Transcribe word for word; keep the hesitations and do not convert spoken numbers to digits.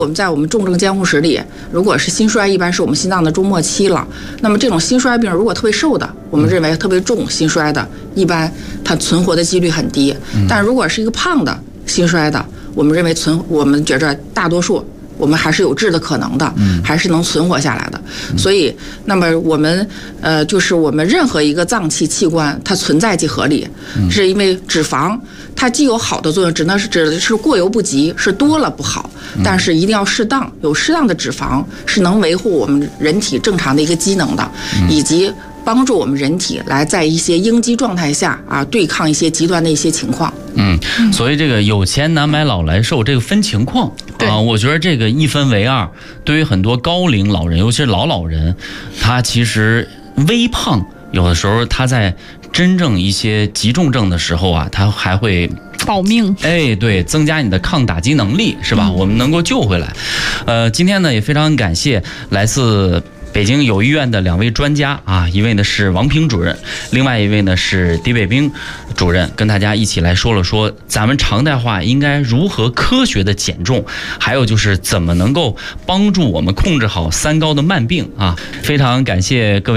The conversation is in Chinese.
我们在我们重症监护室里，如果是心衰，一般是我们心脏的中末期了。那么这种心衰病如果特别瘦的，我们认为特别重心衰的，一般它存活的几率很低。但如果是一个胖的心衰的，我们认为存，我们觉着大多数我们还是有治的可能的，还是能存活下来的。所以，那么我们呃，就是我们任何一个脏器器官，它存在即合理，是因为脂肪它既有好的作用，只能是指的是过犹不及，是多了不好，但是一定要适当，有适当的脂肪是能维护我们人体正常的一个机能的，以及帮助我们人体来在一些应激状态下啊，对抗一些极端的一些情况。 嗯，所以这个有钱难买老来瘦，这个分情况啊，我觉得这个一分为二。对于很多高龄老人，尤其是老老人，他其实微胖，有的时候他在真正一些急重症的时候啊，他还会保命。 哎，对，增加你的抗打击能力，是吧？嗯、我们能够救回来。呃，今天呢也非常感谢来自北京友谊院的两位专家啊，一位呢是王平主任，另外一位呢是狄卫兵主任，跟大家一起来说了说咱们常态化应该如何科学的减重，还有就是怎么能够帮助我们控制好三高的慢病啊。非常感谢各位。